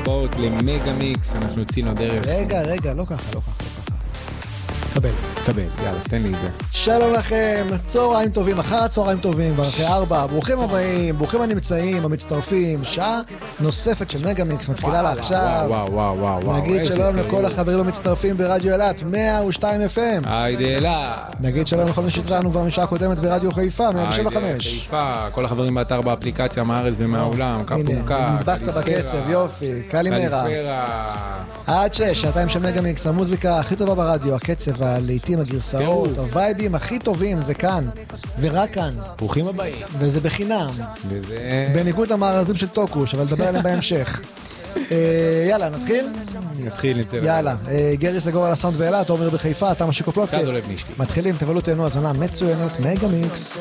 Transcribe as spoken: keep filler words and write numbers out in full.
הבאות למגה מיקס, אנחנו יוצאים לדרך. רגע, רגע, לא ככה, לא ככה, לא ככה. קבל. קבל, יאללה, תן לי את זה. שלום לכם, צהריים טובים, אחר צהריים טובים, ברכי ארבע, ברוכים הבאים, ברוכים הנמצאים, המצטרפים, שעה נוספת של מגה מיקס, מתחילה לה עכשיו. וואו, וואו, וואו, וואו. נגיד שלום לכל החברים המצטרפים ברדיו אילת, מאה ושתיים אף אם. היידה אילת. נגיד שלום לכל מי שהתראינו כבר משעה קודמת ברדיו חיפה, מאה ושבע וחמש. חיפה, כל החברים באתר באפליקציה מהארץ ומהעולם, קפונקה, הנה, נדבקת בקצב, יופי, קלימרה. עד שש, שעתיים של מגה מיקס, המוזיקה הכי טובה ברדיו, הקצב, הלעיתים, הגרסאות, הווייבים הכי טובים, זה כאן, ורק כאן. ברוכים הבאים. וזה בחינם. וזה... בניגוד המארזים של טוקוש, אבל נדבר עליהם בהמשך. יאללה, נתחיל? נתחיל, נצא. יאללה, גרי סגור על הסאונד באילת, עומר בחיפה, אתה משיקו פלוטקה. קד אולב נשתי. מתחילים, תבלו תהנו, הזנה מצוינת, מגה מיקס.